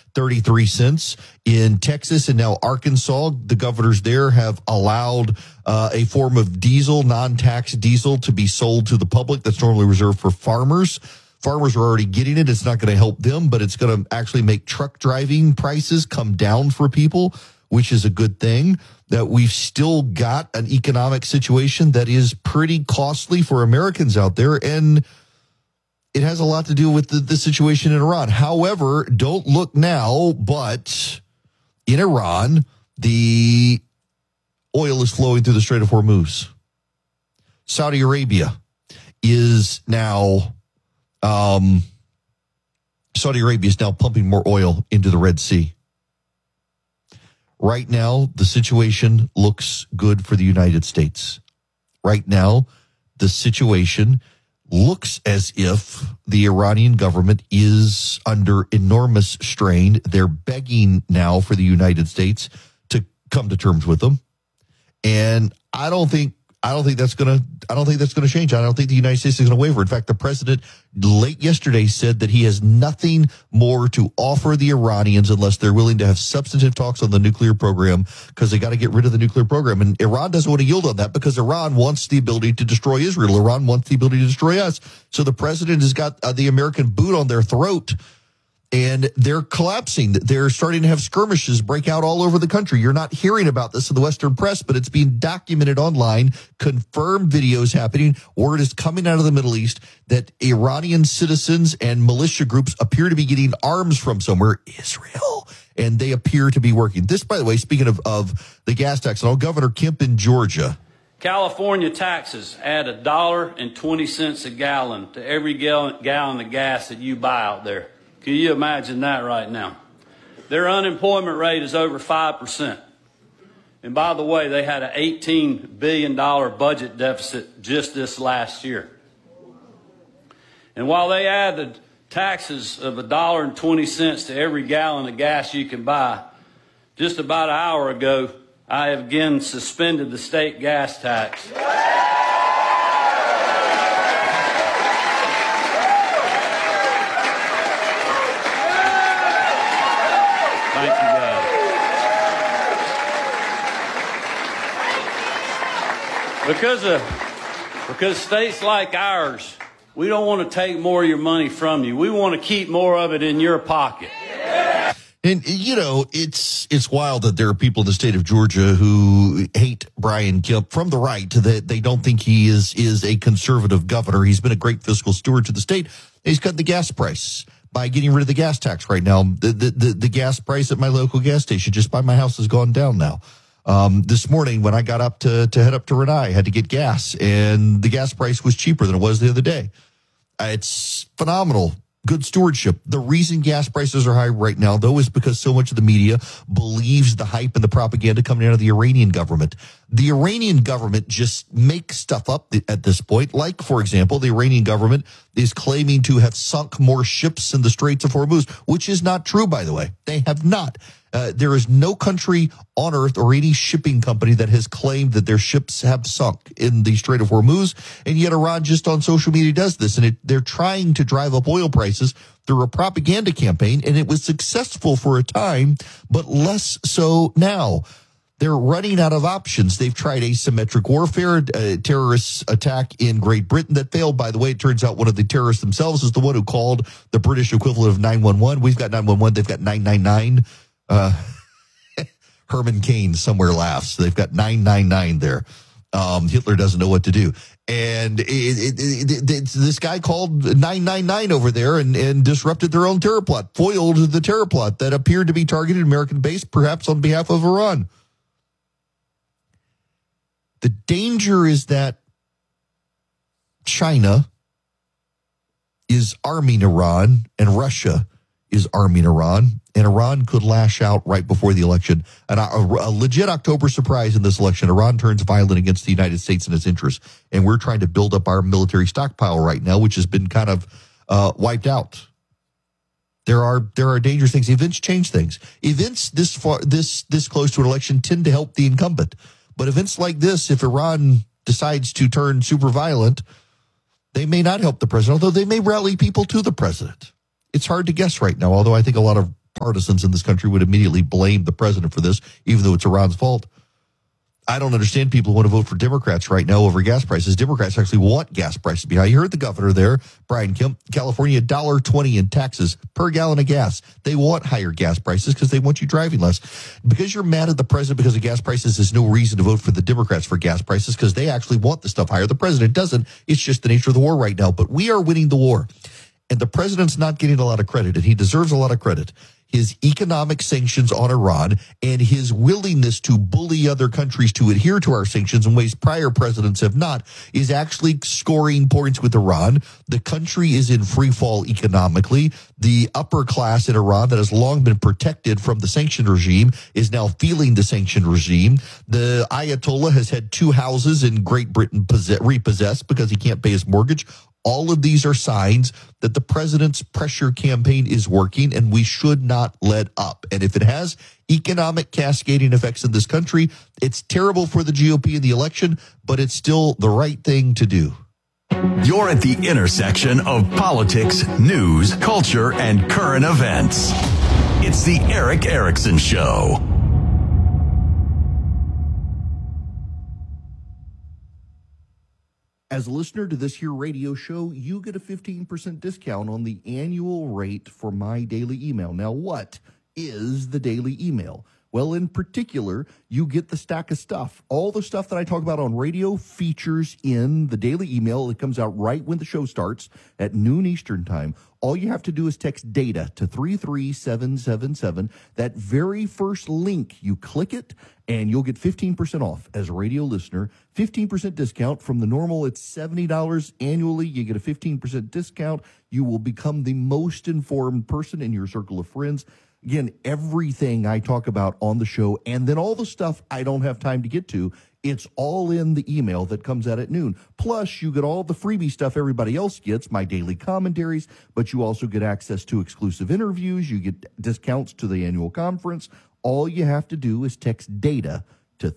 33 cents. In Texas and now Arkansas, the governors there have allowed a form of diesel, non-tax diesel, to be sold to the public that's normally reserved for farmers. Farmers are already getting it. It's not going to help them, but it's going to actually make truck driving prices come down for people, which is a good thing. That we've still got an economic situation that is pretty costly for Americans out there, and it has a lot to do with the situation in Iran. However, don't look now, but in Iran, the oil is flowing through the Strait of Hormuz. Saudi Arabia is now pumping more oil into the Red Sea. Right now, the situation looks good for the United States. Right now, the situation looks as if the Iranian government is under enormous strain. They're begging now for the United States to come to terms with them. And I don't think that's going to change. I don't think the United States is going to waver. In fact, the president late yesterday said that he has nothing more to offer the Iranians unless they're willing to have substantive talks on the nuclear program, because they got to get rid of the nuclear program. And Iran doesn't want to yield on that because Iran wants the ability to destroy Israel. Iran wants the ability to destroy us. So the president has got the American boot on their throat. And they're collapsing. They're starting to have skirmishes break out all over the country. You're not hearing about this in the Western press, but it's being documented online, confirmed videos happening. Word is coming out of the Middle East that Iranian citizens and militia groups appear to be getting arms from somewhere, Israel, and they appear to be working. This, by the way, speaking of the gas tax, Governor Kemp in Georgia. California taxes add $1.20 a gallon to every gallon of gas that you buy out there. Can you imagine that right now? Their unemployment rate is over 5%. And by the way, they had an $18 billion budget deficit just this last year. And while they added taxes of $1.20 to every gallon of gas you can buy, just about an hour ago, I have again suspended the state gas tax. Thank you, God. Because states like ours, we don't want to take more of your money from you. We want to keep more of it in your pocket. And, you know, it's wild that there are people in the state of Georgia who hate Brian Kemp from the right, that they don't think he is a conservative governor. He's been a great fiscal steward to the state. He's cut the gas price by getting rid of the gas tax right now. The gas price at my local gas station just by my house has gone down now. This morning when I got up to head up to Renai, I had to get gas, and the gas price was cheaper than it was the other day. It's phenomenal. Good stewardship. The reason gas prices are high right now, though, is because so much of the media believes the hype and the propaganda coming out of the Iranian government. The Iranian government just makes stuff up at this point. Like, for example, the Iranian government is claiming to have sunk more ships in the Straits of Hormuz, which is not true, by the way. They have not. There is no country on earth or any shipping company that has claimed that their ships have sunk in the Strait of Hormuz. And yet Iran just on social media does this. And they're trying to drive up oil prices through a propaganda campaign. And it was successful for a time, but less so now. They're running out of options. They've tried asymmetric warfare, a terrorist attack in Great Britain that failed. By the way, it turns out one of the terrorists themselves is the one who called the British equivalent of 911. We've got 911. They've got 999. Herman Cain somewhere laughs. They've got 999 there. Hitler doesn't know what to do. And this guy called 999 over there and disrupted their own terror plot, foiled the terror plot that appeared to be targeted American base, perhaps on behalf of Iran. The danger is that China is arming Iran and Russia is arming Iran, and Iran could lash out right before the election. And a legit October surprise in this election, Iran turns violent against the United States and its interests. And we're trying to build up our military stockpile right now, which has been kind of wiped out. There are dangerous things. Events change things. Events this close to an election tend to help the incumbent. But events like this, if Iran decides to turn super violent, they may not help the president, although they may rally people to the president. It's hard to guess right now, although I think a lot of partisans in this country would immediately blame the president for this, even though it's Iran's fault. I don't understand people who want to vote for Democrats right now over gas prices. Democrats actually want gas prices to be high. You heard the governor there, Brian Kemp, California, $1.20 in taxes per gallon of gas. They want higher gas prices because they want you driving less. Because you're mad at the president because of gas prices is no reason to vote for the Democrats for gas prices because they actually want the stuff higher. The president doesn't. It's just the nature of the war right now. But we are winning the war. And the president's not getting a lot of credit, and he deserves a lot of credit. His economic sanctions on Iran and his willingness to bully other countries to adhere to our sanctions in ways prior presidents have not is actually scoring points with Iran. The country is in free fall economically. The upper class in Iran that has long been protected from the sanction regime is now feeling the sanction regime. The Ayatollah has had 2 houses in Great Britain repossessed because he can't pay his mortgage. All of these are signs that the president's pressure campaign is working, and we should not let up. And if it has economic cascading effects in this country, it's terrible for the GOP in the election, but it's still the right thing to do. You're at the intersection of politics, news, culture, and current events. It's the Erick Erickson Show. As a listener to this here radio show, you get a 15% discount on the annual rate for my daily email. Now, what is the daily email? Well, in particular, you get the stack of stuff. All the stuff that I talk about on radio features in the daily email. It comes out right when the show starts at noon Eastern time. All you have to do is text DATA to 33777. That very first link, you click it, and you'll get 15% off as a radio listener. 15% discount from the normal. It's $70 annually. You get a 15% discount. You will become the most informed person in your circle of friends. Again, everything I talk about on the show, and then all the stuff I don't have time to get to, it's all in the email that comes out at noon. Plus, you get all the freebie stuff everybody else gets, my daily commentaries, but you also get access to exclusive interviews. You get discounts to the annual conference. All you have to do is text DATA to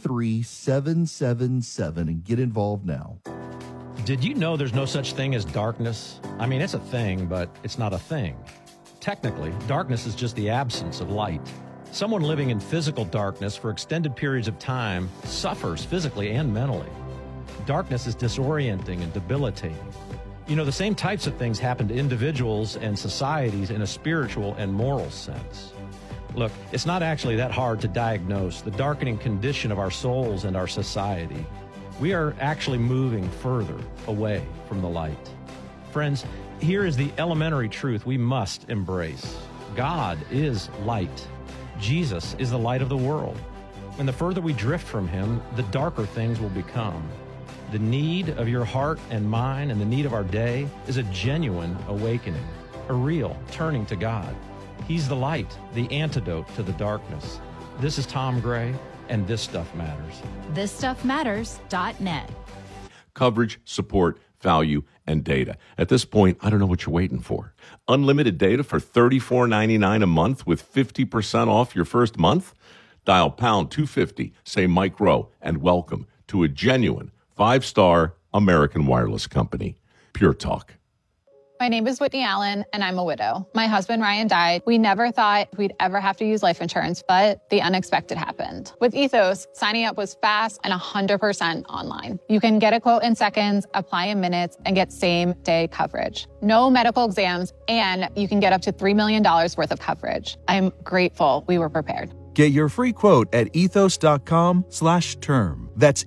33777 and get involved now. Did you know there's no such thing as darkness? I mean, it's a thing, but it's not a thing. Technically, darkness is just the absence of light. Someone living in physical darkness for extended periods of time suffers physically and mentally. Darkness is disorienting and debilitating. You know, the same types of things happen to individuals and societies in a spiritual and moral sense. Look, it's not actually that hard to diagnose the darkening condition of our souls and our society. We are actually moving further away from the light. Friends, here is the elementary truth we must embrace. God is light. Jesus is the light of the world. And the further we drift from him, the darker things will become. The need of your heart and mine and the need of our day is a genuine awakening, a real turning to God. He's the light, the antidote to the darkness. This is Tom Gray, and This Stuff Matters. ThisStuffMatters.net. Coverage, support, value, and data. At this point, I don't know what you're waiting for. Unlimited data for $34.99 a month with 50% off your first month? Dial pound 250, say Mike Rowe, and welcome to a genuine 5-star American wireless company. Pure Talk. My name is Whitney Allen, and I'm a widow. My husband, Ryan, died. We never thought we'd ever have to use life insurance, but the unexpected happened. With Ethos, signing up was fast and 100% online. You can get a quote in seconds, apply in minutes, and get same-day coverage. No medical exams, and you can get up to $3 million worth of coverage. I'm grateful we were prepared. Get your free quote at ethos.com/term. That's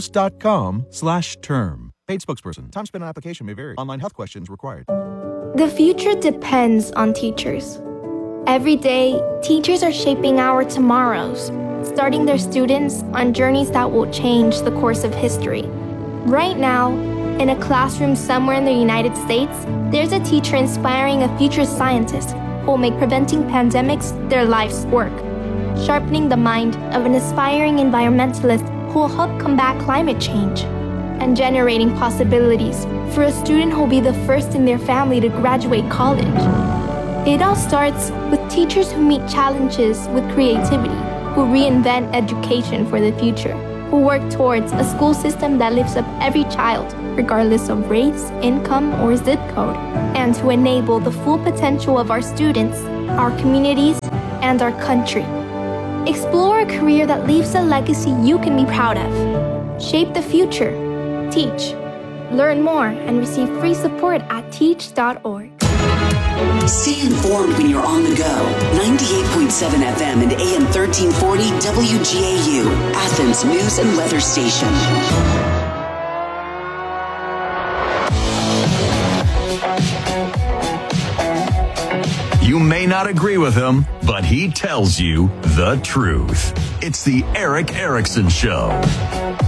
ethos.com/term. Paid spokesperson. Time spent on application may vary. Online health questions required. The future depends on teachers. Every day, teachers are shaping our tomorrows, starting their students on journeys that will change the course of history. Right now, in a classroom somewhere in the United States, there's a teacher inspiring a future scientist who will make preventing pandemics their life's work, sharpening the mind of an aspiring environmentalist who will help combat climate change, and generating possibilities for a student who will be the first in their family to graduate college. It all starts with teachers who meet challenges with creativity, who reinvent education for the future, who work towards a school system that lifts up every child, regardless of race, income, or zip code, and to enable the full potential of our students our communities, and our country. Explore a career that leaves a legacy you can be proud of. Shape the future. Teach. Learn more and receive free support at teach.org. Stay informed when you're on the go. 98.7 FM and AM 1340 WGAU, Athens News and Weather Station. You may not agree with him, but he tells you the truth. It's the Erick Erickson Show.